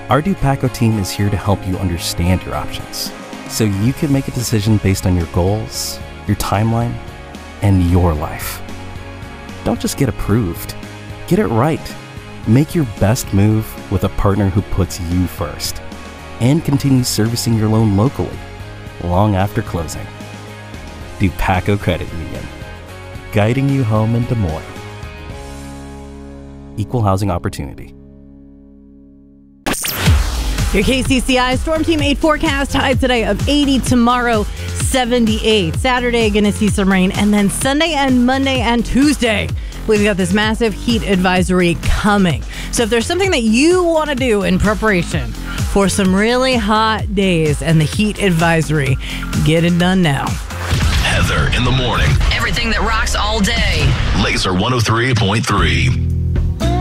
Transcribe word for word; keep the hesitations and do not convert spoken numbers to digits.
Our Dupaco team is here to help you understand your options, so you can make a decision based on your goals, your timeline, and your life. Don't just get approved. Get it right. Make your best move with a partner who puts you first and continues servicing your loan locally long after closing. Dupaco Credit Union, guiding you home in Des Moines. Equal housing opportunity. Your K C C I Storm Team eight forecast, highs today of eighty, tomorrow seventy-eight. Saturday, going to see some rain. And then Sunday and Monday and Tuesday, we've got this massive heat advisory coming. So if there's something that you want to do in preparation for some really hot days and the heat advisory, get it done now. Heather in the morning. Everything that rocks all day. Laser one oh three point three.